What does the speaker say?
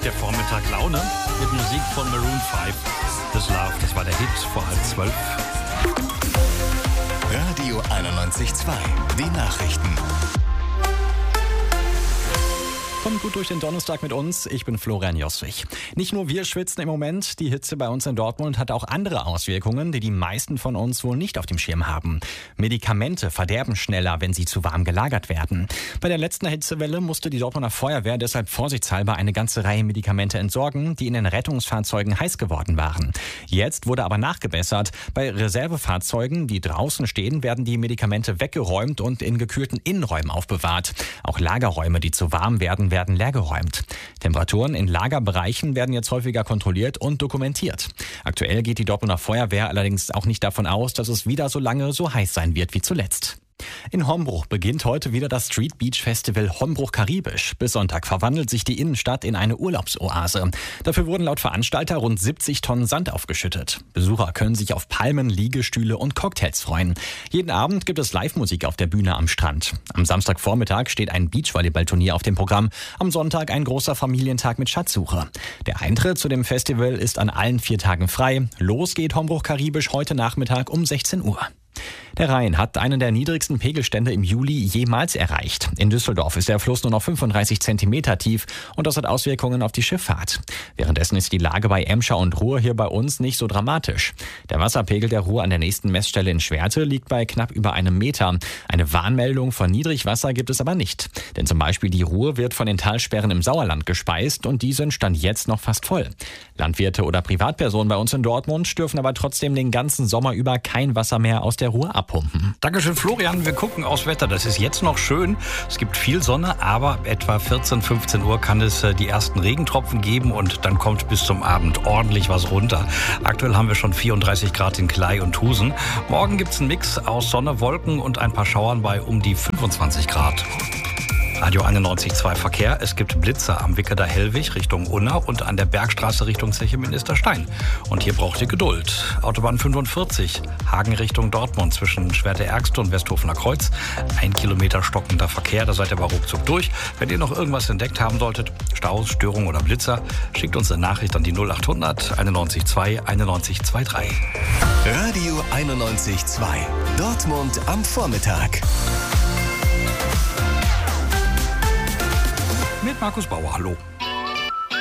der Vormittag Laune mit Musik von Maroon 5. This Love, das war der Hit vor 11:30. Radio 91.2, die Nachrichten. Kommt gut durch den Donnerstag mit uns. Ich bin Florian Joswig. Nicht nur wir schwitzen im Moment. Die Hitze bei uns in Dortmund hat auch andere Auswirkungen, die die meisten von uns wohl nicht auf dem Schirm haben. Medikamente verderben schneller, wenn sie zu warm gelagert werden. Bei der letzten Hitzewelle musste die Dortmunder Feuerwehr deshalb vorsichtshalber eine ganze Reihe Medikamente entsorgen, die in den Rettungsfahrzeugen heiß geworden waren. Jetzt wurde aber nachgebessert. Bei Reservefahrzeugen, die draußen stehen, werden die Medikamente weggeräumt und in gekühlten Innenräumen aufbewahrt. Auch Lagerräume, die zu warm werden leergeräumt. Temperaturen in Lagerbereichen werden jetzt häufiger kontrolliert und dokumentiert. Aktuell geht die Dortmunder Feuerwehr allerdings auch nicht davon aus, dass es wieder so lange so heiß sein wird wie zuletzt. In Hombruch beginnt heute wieder das Street Beach Festival Hombruch Karibisch. Bis Sonntag verwandelt sich die Innenstadt in eine Urlaubsoase. Dafür wurden laut Veranstalter rund 70 Tonnen Sand aufgeschüttet. Besucher können sich auf Palmen, Liegestühle und Cocktails freuen. Jeden Abend gibt es Live-Musik auf der Bühne am Strand. Am Samstagvormittag steht ein Beachvolleyballturnier auf dem Programm. Am Sonntag ein großer Familientag mit Schatzsuche. Der Eintritt zu dem Festival ist an allen 4 Tagen frei. Los geht Hombruch Karibisch heute Nachmittag um 16 Uhr. Der Rhein hat einen der niedrigsten Pegelstände im Juli jemals erreicht. In Düsseldorf ist der Fluss nur noch 35 Zentimeter tief und das hat Auswirkungen auf die Schifffahrt. Währenddessen ist die Lage bei Emscher und Ruhr hier bei uns nicht so dramatisch. Der Wasserpegel der Ruhr an der nächsten Messstelle in Schwerte liegt bei knapp über 1 Meter. Eine Warnmeldung von Niedrigwasser gibt es aber nicht. Denn zum Beispiel die Ruhr wird von den Talsperren im Sauerland gespeist und die sind Stand jetzt noch fast voll. Landwirte oder Privatpersonen bei uns in Dortmund dürfen aber trotzdem den ganzen Sommer über kein Wasser mehr aus der Ruhr abpumpen. Dankeschön, Florian. Wir gucken aufs Wetter. Das ist jetzt noch schön. Es gibt viel Sonne, aber etwa 14, 15 Uhr kann es die ersten Regentropfen geben und dann kommt bis zum Abend ordentlich was runter. Aktuell haben wir schon 34 Grad in Klei und Husen. Morgen gibt es einen Mix aus Sonne, Wolken und ein paar Schauern bei um die 25 Grad. Radio 91.2 Verkehr. Es gibt Blitzer am Wickerer Hellwig Richtung Unna und an der Bergstraße Richtung Zeche Ministerstein. Und hier braucht ihr Geduld. Autobahn 45, Hagen Richtung Dortmund zwischen Schwerte-Ergste und Westhofener Kreuz. 1 Kilometer stockender Verkehr, da seid ihr aber ruckzuck durch. Wenn ihr noch irgendwas entdeckt haben solltet, Staus, Störungen oder Blitzer, schickt uns eine Nachricht an die 0800 91.2 9123. Radio 91.2, Dortmund am Vormittag. Mit Markus Bauer, hallo.